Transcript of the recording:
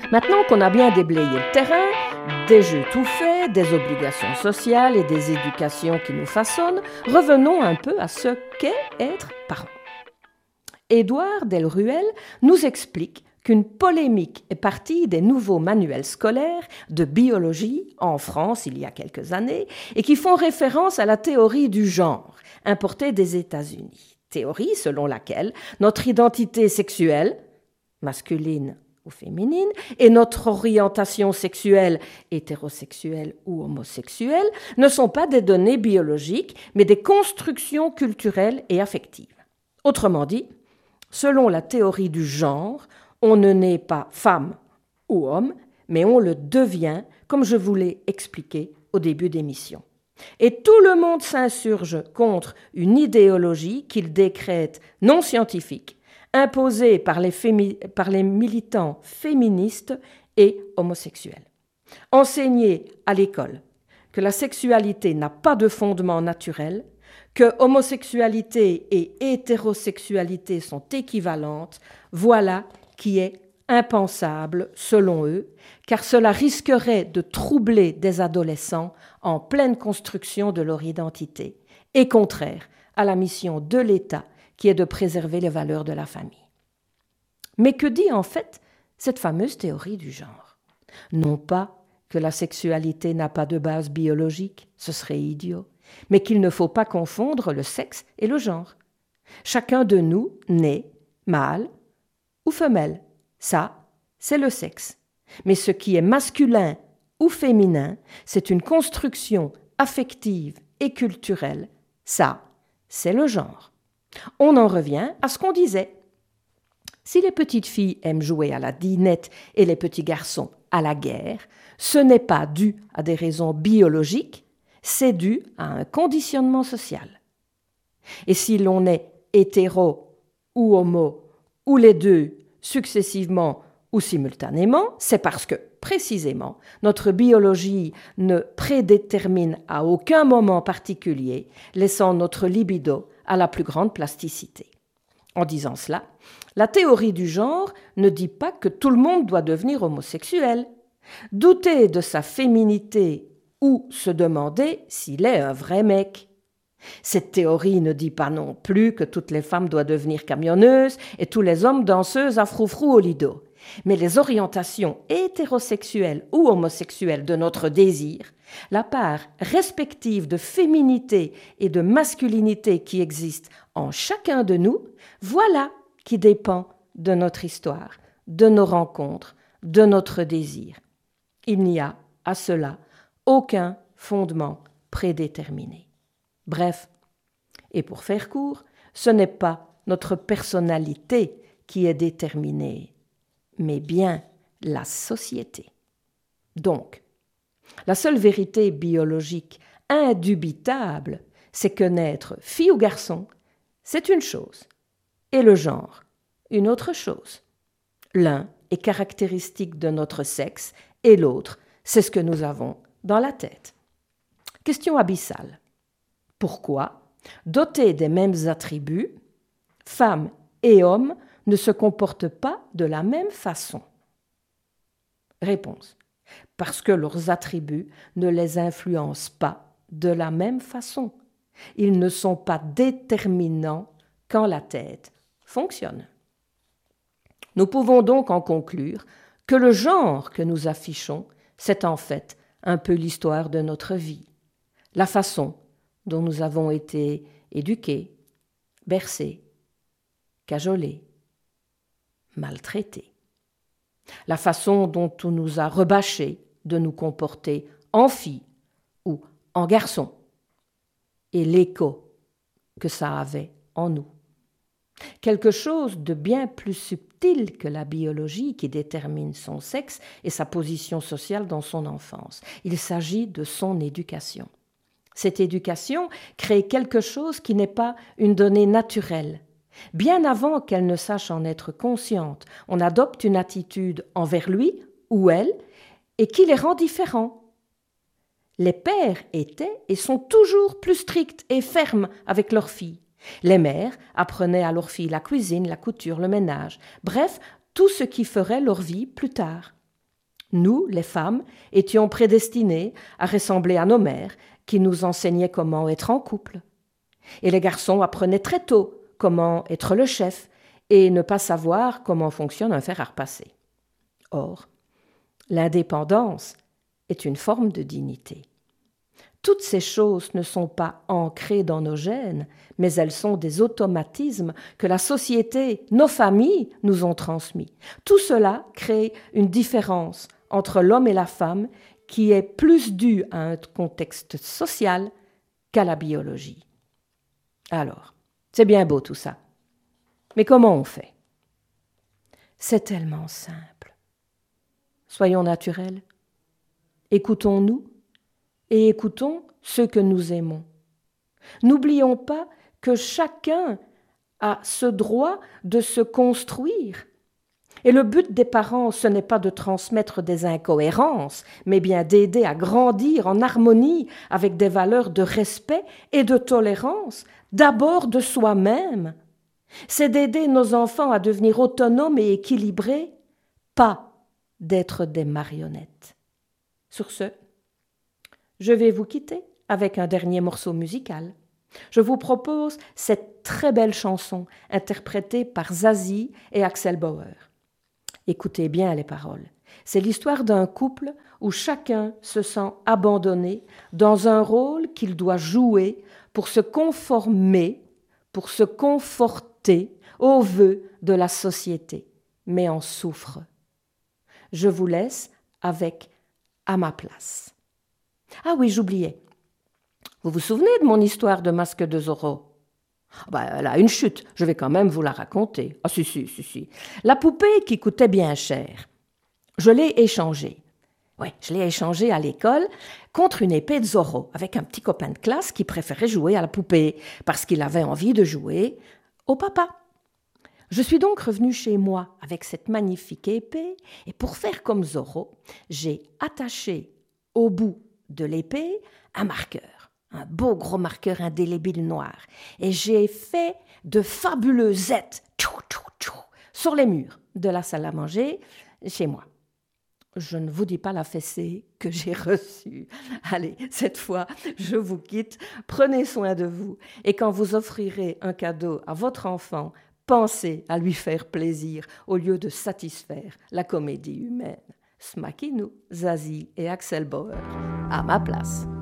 Maintenant qu'on a bien déblayé le terrain, des jeux tout faits, des obligations sociales et des éducations qui nous façonnent, revenons un peu à ce qu'est être parent. Édouard Delruel nous explique qu'une polémique est partie des nouveaux manuels scolaires de biologie en France il y a quelques années et qui font référence à la théorie du genre importée des États-Unis. Théorie selon laquelle notre identité sexuelle, masculine ou féminine, et notre orientation sexuelle, hétérosexuelle ou homosexuelle, ne sont pas des données biologiques, mais des constructions culturelles et affectives. Autrement dit, selon la théorie du genre, on ne naît pas femme ou homme, mais on le devient, comme je vous l'ai expliqué au début d'émission. Et tout le monde s'insurge contre une idéologie qu'il décrète non scientifique, imposée par les militants féministes et homosexuels. Enseigner à l'école que la sexualité n'a pas de fondement naturel, que homosexualité et hétérosexualité sont équivalentes, voilà qui est impensable selon eux, car cela risquerait de troubler des adolescents en pleine construction de leur identité et contraire à la mission de l'État qui est de préserver les valeurs de la famille. Mais que dit en fait cette fameuse théorie du genre ? Non pas que la sexualité n'a pas de base biologique, ce serait idiot, mais qu'il ne faut pas confondre le sexe et le genre. Chacun de nous naît mâle ou femelle, ça, c'est le sexe. Mais ce qui est masculin ou féminin, c'est une construction affective et culturelle, ça, c'est le genre. On en revient à ce qu'on disait. Si les petites filles aiment jouer à la dinette et les petits garçons à la guerre, ce n'est pas dû à des raisons biologiques, c'est dû à un conditionnement social. Et si l'on est hétéro ou homo, ou les deux successivement ou simultanément, c'est parce que, précisément, notre biologie ne prédétermine à aucun moment particulier, laissant notre libido à la plus grande plasticité. En disant cela, la théorie du genre ne dit pas que tout le monde doit devenir homosexuel. Douter de sa féminité ou se demander s'il est un vrai mec. Cette théorie ne dit pas non plus que toutes les femmes doivent devenir camionneuses et tous les hommes danseuses à froufrou au lido. Mais les orientations hétérosexuelles ou homosexuelles de notre désir, la part respective de féminité et de masculinité qui existe en chacun de nous, voilà qui dépend de notre histoire, de nos rencontres, de notre désir. Il n'y a à cela aucun fondement prédéterminé. Bref, et pour faire court, ce n'est pas notre personnalité qui est déterminée, mais bien la société. Donc, la seule vérité biologique indubitable, c'est que naître fille ou garçon, c'est une chose, et le genre, une autre chose. L'un est caractéristique de notre sexe, et l'autre, c'est ce que nous avons dans la tête. Question abyssale. Pourquoi, dotés des mêmes attributs, femmes et hommes ne se comportent pas de la même façon? Réponse. Parce que leurs attributs ne les influencent pas de la même façon. Ils ne sont pas déterminants quand la tête fonctionne. Nous pouvons donc en conclure que le genre que nous affichons, c'est en fait un peu l'histoire de notre vie, la façon dont nous avons été éduqués, bercés, cajolés, maltraités. La façon dont on nous a rebâchés de nous comporter en filles ou en garçons, et l'écho que ça avait en nous. Quelque chose de bien plus subtil que la biologie qui détermine son sexe et sa position sociale dans son enfance. Il s'agit de son éducation. Cette éducation crée quelque chose qui n'est pas une donnée naturelle. Bien avant qu'elle ne sache en être consciente, on adopte une attitude envers lui ou elle et qui les rend différents. Les pères étaient et sont toujours plus stricts et fermes avec leurs filles. Les mères apprenaient à leurs filles la cuisine, la couture, le ménage, bref, tout ce qui ferait leur vie plus tard. Nous, les femmes, étions prédestinées à ressembler à nos mères, qui nous enseignaient comment être en couple. Et les garçons apprenaient très tôt comment être le chef et ne pas savoir comment fonctionne un fer à repasser. Or, l'indépendance est une forme de dignité. Toutes ces choses ne sont pas ancrées dans nos gènes, mais elles sont des automatismes que la société, nos familles nous ont transmis. Tout cela crée une différence entre l'homme et la femme qui est plus due à un contexte social qu'à la biologie. Alors, c'est bien beau tout ça. Mais comment on fait? C'est tellement simple. Soyons naturels. Écoutons-nous et écoutons ceux que nous aimons. N'oublions pas que chacun a ce droit de se construire. Et le but des parents, ce n'est pas de transmettre des incohérences, mais bien d'aider à grandir en harmonie avec des valeurs de respect et de tolérance, d'abord de soi-même. C'est d'aider nos enfants à devenir autonomes et équilibrés, pas d'être des marionnettes. Sur ce, je vais vous quitter avec un dernier morceau musical. Je vous propose cette très belle chanson interprétée par Zazie et Axel Bauer. Écoutez bien les paroles. C'est l'histoire d'un couple où chacun se sent abandonné dans un rôle qu'il doit jouer pour se conformer, pour se conforter aux vœux de la société, mais en souffre. Je vous laisse avec « À ma place ». Ah oui, j'oubliais. Vous vous souvenez de mon histoire de masque de Zorro? Elle a une chute, je vais quand même vous la raconter. Ah si. La poupée qui coûtait bien cher, je l'ai échangée. Oui, je l'ai échangée à l'école contre une épée de Zorro, avec un petit copain de classe qui préférait jouer à la poupée, parce qu'il avait envie de jouer au papa. Je suis donc revenue chez moi avec cette magnifique épée, et pour faire comme Zorro, j'ai attaché au bout de l'épée un marqueur, un beau gros marqueur indélébile noir, et j'ai fait de fabuleux Z sur les murs de la salle à manger chez moi. Je ne vous dis pas la fessée que j'ai reçue. Allez, cette fois, je vous quitte. Prenez soin de vous. Et quand vous offrirez un cadeau à votre enfant, pensez à lui faire plaisir au lieu de satisfaire la comédie humaine. Smakinou, Zazie et Axel Bauer. À ma place.